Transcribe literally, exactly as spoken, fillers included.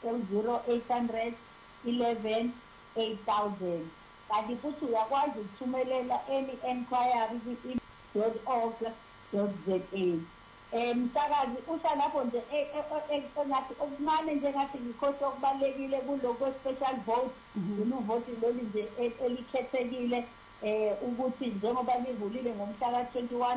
cell zero eight hundred eleven eight thousand. Kanti futhi uyakwazi ukuthumelela any enquiry kwi-dot org dot za. Um msakazi usha lapho nje engathi okuncane nje ngathi ngikhohle okubalulekile kuloko special vote uvoti lolu nje elikhethekile eh ukuthi njengoba livulile ngomhla ka twenty-one